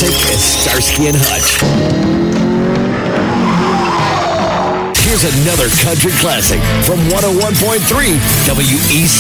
classic is Starsky and Hutch. Here's another country classic from 101.3 WEC.